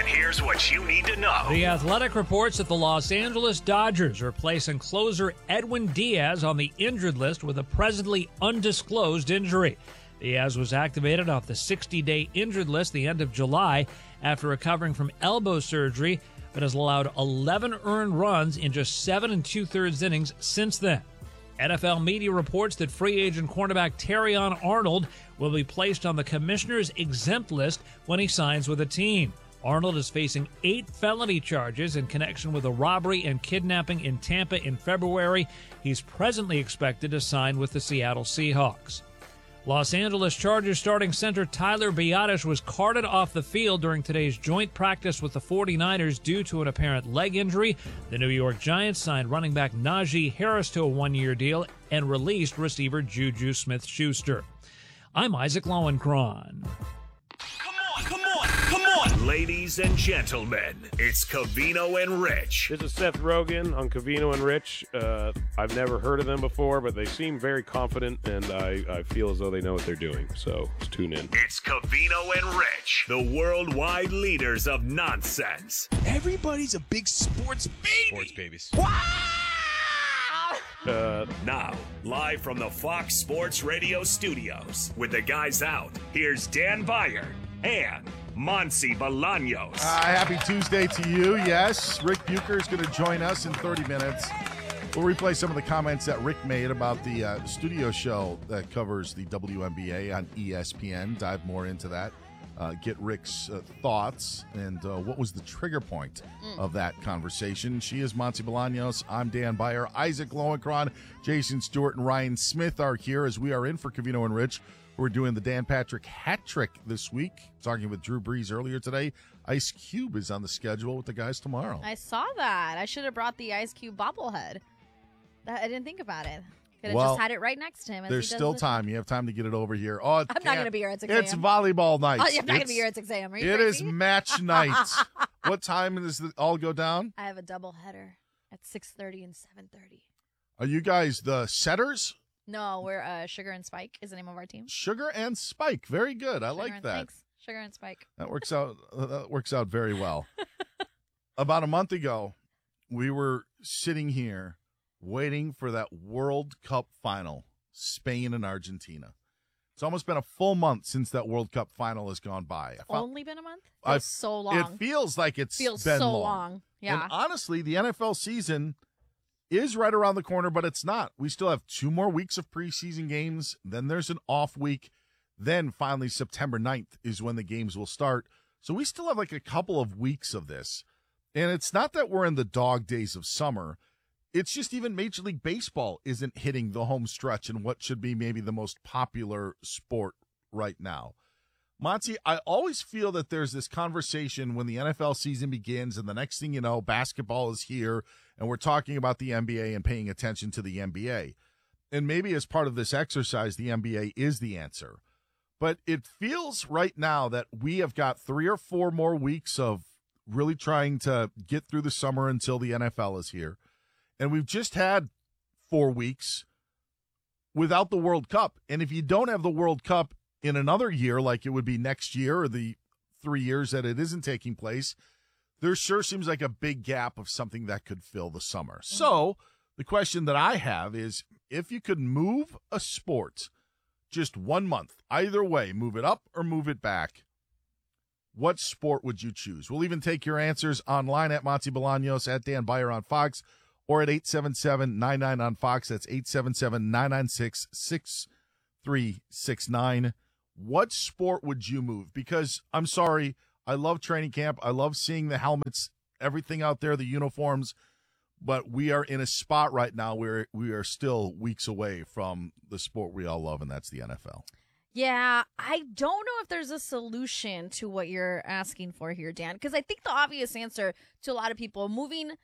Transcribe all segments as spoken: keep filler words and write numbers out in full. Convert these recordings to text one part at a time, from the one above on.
And here's what you need to know. The Athletic reports that the Los Angeles Dodgers are placing closer Edwin Diaz on the injured list with a presently undisclosed injury. Diaz was activated off the sixty-day injured list the end of July after recovering from elbow surgery, but has allowed eleven earned runs in just seven and two-thirds innings since then. N F L media reports that free agent cornerback Terrion Arnold will be placed on the commissioner's exempt list when he signs with a team. Arnold is facing eight felony charges in connection with a robbery and kidnapping in Tampa in February. He's presently expected to sign with the Seattle Seahawks. Los Angeles Chargers starting center Tyler Biadasz was carted off the field during today's joint practice with the forty-niners due to an apparent leg injury. The New York Giants signed running back Najee Harris to a one-year deal and released receiver Juju Smith-Schuster. I'm Isaac Lowenkron. Come on, come on. Ladies and gentlemen, it's Covino and Rich. This is Seth Rogen on Covino and Rich. Uh, I've never heard of them before, but they seem very confident, and I, I feel as though they know what they're doing. So let's tune in. It's Covino and Rich, the worldwide leaders of nonsense. Everybody's a big sports baby. Sports babies. Uh, Now, live from the Fox Sports Radio studios, with the guys out, here's Dan Beyer and Monsi Bolaños. Uh, happy Tuesday to you. Yes, Rick Bucher is going to join us in thirty minutes. We'll replay some of the comments that Rick made about the uh, studio show that covers the W N B A on E S P N. Dive more into that. Uh, get Rick's uh, thoughts and uh, what was the trigger point mm. of that conversation. She is Monsi Bolaños. I'm Dan Beyer. Isaac Lowenkron, Jason Stewart, and Ryan Smith are here as we are in for Covino and Rich. We're doing the Dan Patrick hat trick this week. Talking with Drew Brees earlier today. Ice Cube is on the schedule with the guys tomorrow. I saw that. I should have brought the Ice Cube bobblehead. I didn't think about it. Could have well, just had it right next to him. As there's he does still the time. You have time to get it over here. Oh, I'm not going to be here at six a.m. It's volleyball night. Oh, I'm not going to be here at six a.m. Are you It crazy? is match night. What time does it all go down? I have a double header at six thirty and seven thirty. Are you guys the setters? No, we're uh, Sugar and Spike is the name of our team. Sugar and Spike. Very good. I Sugar like and, that. Thanks. Sugar and Spike. That works out. Uh, that works out very well. About a month ago, we were sitting here waiting for that World Cup final, Spain and Argentina. It's almost been a full month since that World Cup final has gone by. I found, Only been a month? I, Feels so long. It feels like it's feels been so long. long. Yeah. And honestly, the N F L season is right around the corner, but it's not. We still have two more weeks of preseason games. Then there's an off week. Then finally September ninth is when the games will start. So we still have like a couple of weeks of this. And it's not that we're in the dog days of summer. It's just even Major League Baseball isn't hitting the home stretch in what should be maybe the most popular sport right now. Monty, I always feel that there's this conversation when the N F L season begins and the next thing you know, basketball is here and we're talking about the N B A and paying attention to the N B A. And maybe as part of this exercise, the N B A is the answer. But it feels right now that we have got three or four more weeks of really trying to get through the summer until the N F L is here. And we've just had four weeks without the World Cup. And if you don't have the World Cup in another year, like it would be next year or the three years that it isn't taking place, there sure seems like a big gap of something that could fill the summer. Mm-hmm. So the question that I have is, if you could move a sport just one month, either way, move it up or move it back, what sport would you choose? We'll even take your answers online at Monty Bolaños, at Dan Beyer on Fox, or at eight seven seven, nine nine on Fox. That's eight seven seven, nine nine six, six three six nine. What sport would you move? Because I'm sorry, I love training camp. I love seeing the helmets, everything out there, the uniforms. But we are in a spot right now where we are still weeks away from the sport we all love, and that's the N F L. Yeah, I don't know if there's a solution to what you're asking for here, Dan, because I think the obvious answer to a lot of people, moving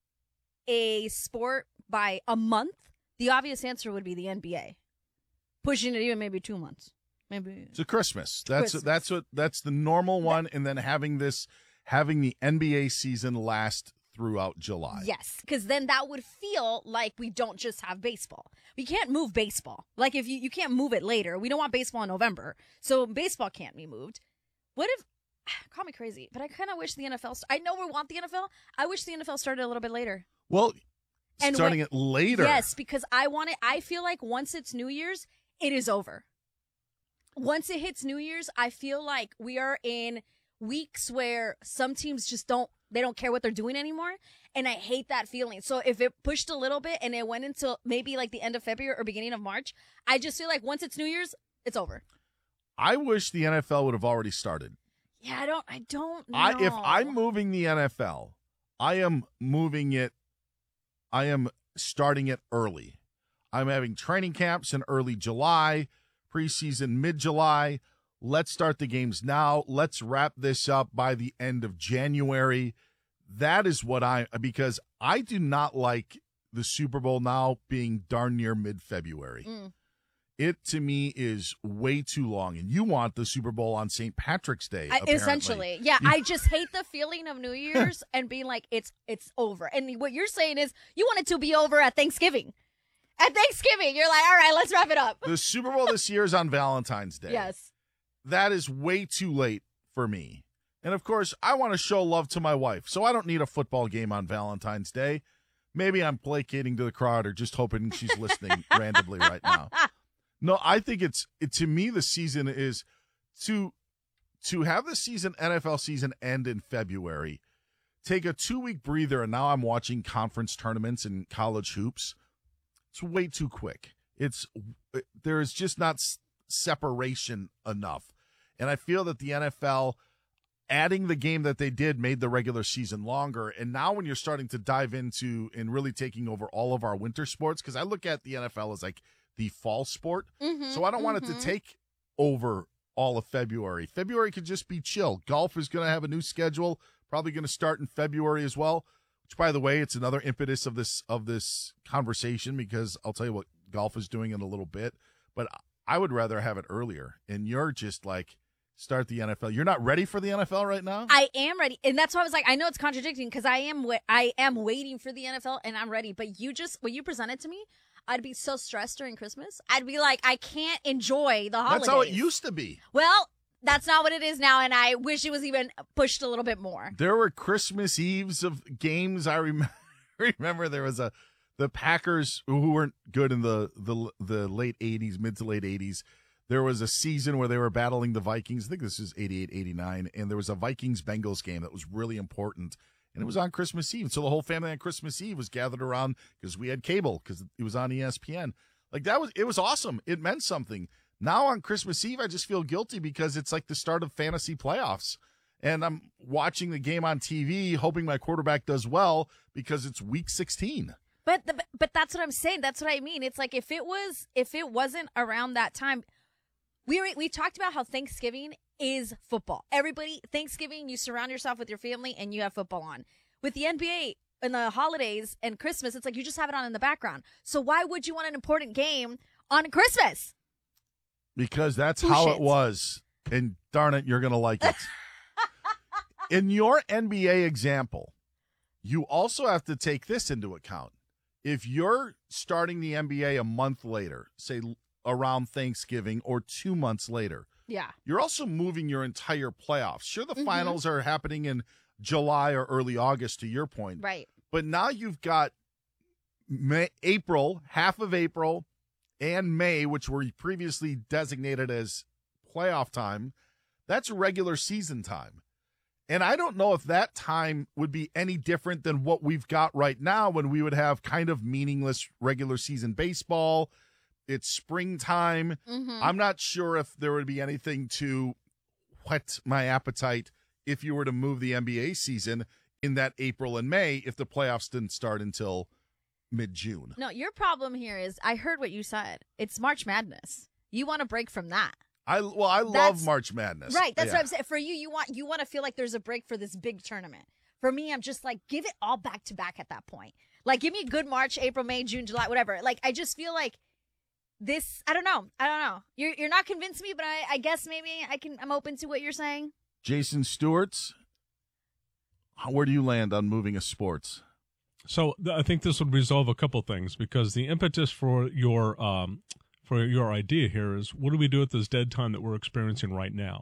a sport by a month, the obvious answer would be the N B A. Pushing it even maybe two months. Maybe it's a Christmas. That's Christmas. that's what that's the normal one, and then having this having the N B A season last throughout July. Yes, because then that would feel like we don't just have baseball. We can't move baseball. Like if you, you can't move it later. We don't want baseball in November. So baseball can't be moved. What if call me crazy, but I kind of wish the N F L. St- I know we want the N F L. I wish the N F L started a little bit later. Well, And starting when- it later. Yes, because I want it. I feel like once it's New Year's, it is over. Once it hits New Year's, I feel like we are in weeks where some teams just don't, they don't care what they're doing anymore. And I hate that feeling. So if it pushed a little bit and it went into maybe like the end of February or beginning of March, I just feel like once it's New Year's, it's over. I wish the N F L would have already started. Yeah, I don't, I don't know. I, if I'm moving the N F L, I am moving it, I am starting it early. I'm having training camps in early July, preseason mid-July. Let's start the games now. Let's wrap this up by the end of January. That is what I, because I do not like the Super Bowl now being darn near mid-February. Mm. It, to me, is way too long. And you want the Super Bowl on Saint Patrick's Day, I, apparently. essentially. Yeah, You- I just hate the feeling of New Year's and being like, it's it's over. And what you're saying is you want it to be over at Thanksgiving. At Thanksgiving, you're like, all right, let's wrap it up. The Super Bowl this year is on Valentine's Day. Yes. That is way too late for me. And, of course, I want to show love to my wife, so I don't need a football game on Valentine's Day. Maybe I'm placating to the crowd or just hoping she's listening randomly right now. No, I think it's it, to me the season is to to have the season N F L season end in February, take a two-week breather, and now I'm watching conference tournaments and college hoops. It's way too quick. It's there is just not s- separation enough. And I feel that the N F L adding the game that they did made the regular season longer. And now when you're starting to dive into and really taking over all of our winter sports, because I look at the N F L as like the fall sport. Mm-hmm, So I don't want mm-hmm. it to take over all of February. February could just be chill. Golf is going to have a new schedule, probably going to start in February as well, which, by the way, it's another impetus of this of this conversation, because I'll tell you what golf is doing in a little bit, but I would rather have it earlier. And you're just like, start the N F L. You're not ready for the N F L right now? I am ready. And that's why I was like, I know it's contradicting because I am wa- I am waiting for the N F L and I'm ready. But you just, when you present it to me, I'd be so stressed during Christmas. I'd be like, I can't enjoy the holidays. That's how it used to be. Well, that's not what it is now, and I wish it was even pushed a little bit more. There were Christmas Eves of games. I remember, remember there was a the Packers who weren't good in the the the late eighties, mid to late eighties. There was a season where they were battling the Vikings. I think this is eighty-eight, eighty-nine, and there was a Vikings-Bengals game that was really important, and it was on Christmas Eve. So the whole family on Christmas Eve was gathered around because we had cable because it was on E S P N. Like that was it was awesome. It meant something. Now on Christmas Eve, I just feel guilty because it's like the start of fantasy playoffs. And I'm watching the game on T V, hoping my quarterback does well because it's week sixteen. But the, but that's what I'm saying. That's what I mean. It's like if it was if it wasn't around that time, we were, we talked about how Thanksgiving is football. Everybody, Thanksgiving, you surround yourself with your family and you have football on. With the N B A and the holidays and Christmas, it's like you just have it on in the background. So why would you want an important game on Christmas? Because that's Bullshit. how it was. And darn it, you're going to like it. In your N B A example, you also have to take this into account. If you're starting the N B A a month later, say around Thanksgiving or two months later, Yeah. you're also moving your entire playoffs. Sure, the Mhm. finals are happening in July or early August, to your point. Right. But now you've got May, April, half of April, and May, which were previously designated as playoff time. That's regular season time. And I don't know if that time would be any different than what we've got right now when we would have kind of meaningless regular season baseball. It's springtime. Mm-hmm. I'm not sure if there would be anything to whet my appetite if you were to move the N B A season in that April and May if the playoffs didn't start until mid-June. No, your problem here is I heard what you said. It's March Madness. You want to break from that. I well, I love That's- March Madness. Right. That's Yeah. what I'm saying. For you, you want you want to feel like there's a break for this big tournament. For me, I'm just like, give it all back to back at that point. Like, give me a good March, April, May, June, July, whatever. Like, I just feel like this. I don't know. I don't know. You're you're not convincing me, but I, I guess maybe I can. I'm open to what you're saying. Jason Stewart's. Where do you land on moving a sports? So th- I think this would resolve a couple things, because the impetus for your um, for your idea here is, what do we do with this dead time that we're experiencing right now?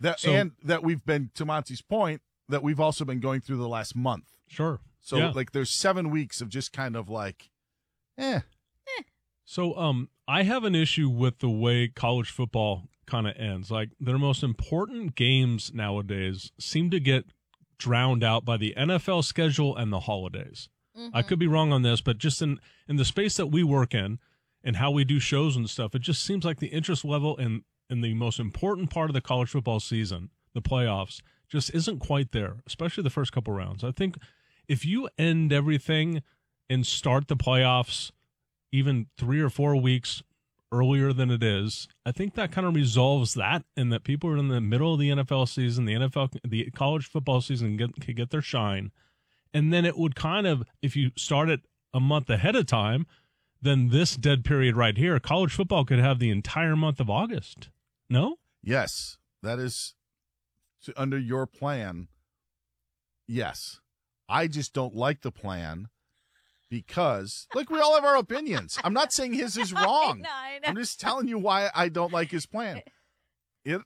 That So- and that we've been, to Monty's point, that we've also been going through the last month. Sure. So Yeah. like there's seven weeks of just kind of like, eh. So um, I have an issue with the way college football kind of ends. Like their most important games nowadays seem to get drowned out by the N F L schedule and the holidays. Mm-hmm. I could be wrong on this, but just in, in the space that we work in and how we do shows and stuff, it just seems like the interest level in, in the most important part of the college football season, the playoffs, just isn't quite there, especially the first couple rounds. I think if you end everything and start the playoffs even three or four weeks earlier than it is, I think that kind of resolves that, and that people are in the middle of the N F L season, the N F L, the college football season get, can get their shine. And then it would kind of, if you start it a month ahead of time, then this dead period right here, college football could have the entire month of August. No? Yes, that is to, under your plan. Yes. I just don't like the plan because, like, we all have our opinions. I'm not saying his is wrong. I know, I know. I'm just telling you why I don't like his plan. It,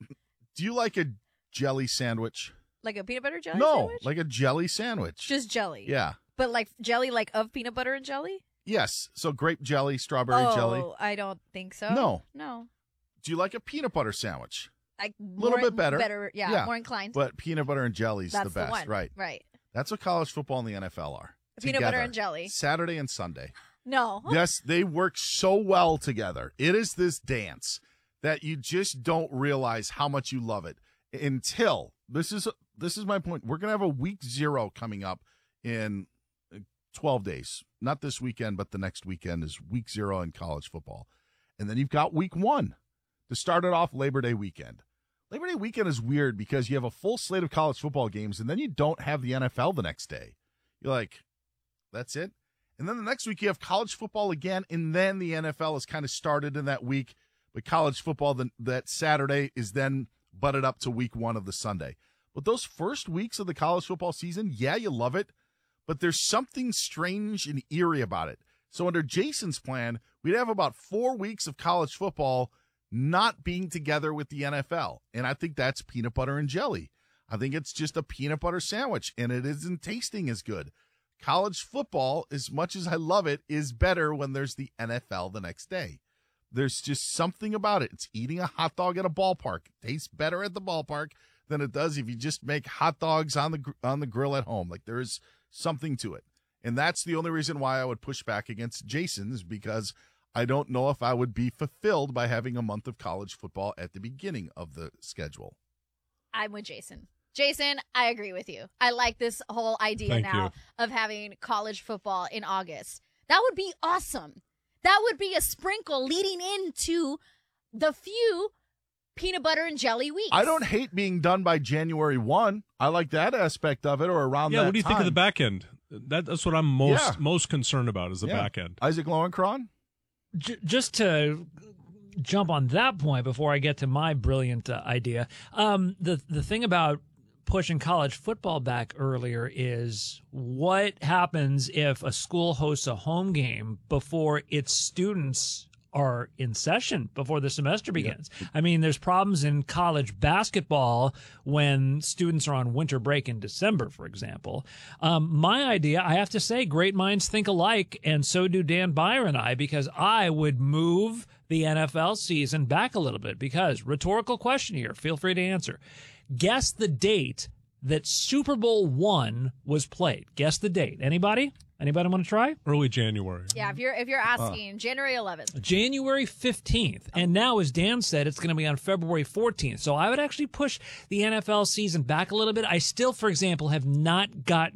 do you like a jelly sandwich? Like a peanut butter jelly no, sandwich? like a jelly sandwich. Just jelly. Yeah. But like jelly like of peanut butter and jelly? Yes. So grape jelly, strawberry oh, jelly. I don't think so. No. No. Do you like a peanut butter sandwich? Like Little more- bit better. Better, yeah, Yeah. more inclined. But peanut butter and jelly's That's the best, one. right? Right. That's what college football and the N F L are. Peanut butter Together. and jelly. Saturday and Sunday. No. Yes, they work so well together. It is this dance that you just don't realize how much you love it until this is this is my point. We're gonna have a week zero coming up in twelve days. Not this weekend, but the next weekend is week zero in college football, and then you've got week one to start it off. Labor Day weekend. Labor Day weekend is weird because you have a full slate of college football games, and then you don't have the N F L the next day. You're like, that's it. And then the next week you have college football again, and then the N F L is kind of started in that week. But college football the, that Saturday is then butted up to week one of the Sunday. But those first weeks of the college football season, yeah, you love it, but there's something strange and eerie about it. So under Jason's plan, we'd have about four weeks of college football not being together with the N F L. And I think that's peanut butter and jelly. I think it's just a peanut butter sandwich, and it isn't tasting as good. College football, as much as I love it, is better when there's the N F L the next day. There's just something about it. It's eating a hot dog at a ballpark. It tastes better at the ballpark than it does if you just make hot dogs on the on the grill at home. Like, there is something to it. And that's the only reason why I would push back against Jason, is because I don't know if I would be fulfilled by having a month of college football at the beginning of the schedule. I'm with Jason. Jason, I agree with you. I like this whole idea Thank now you. of having college football in August. That would be awesome. That would be a sprinkle leading into the few peanut butter and jelly weeks. I don't hate being done by January first. I like that aspect of it, or around Yeah, that what do you time. think of the back end? That, that's what I'm most Yeah. most concerned about is the Yeah. back end. Isaac Lowenkron? J- just to jump on that point before I get to my brilliant uh, idea, um, the the thing about pushing college football back earlier is what happens if a school hosts a home game before its students are in session, before the semester begins. I mean, there's problems in college basketball when students are on winter break in December, for example. Um, my idea, I have to say, great minds think alike, and so do Dan Byer and I, because I would move the N F L season back a little bit. Because, rhetorical question here, feel free to answer. Guess the date that Super Bowl one was played. Guess the date. Anybody? Anybody want to try? Early January. Yeah, if you're if you're asking, January eleventh. January fifteenth. And now, as Dan said, it's going to be on February fourteenth. So I would actually push the N F L season back a little bit. I still, for example, have not gotten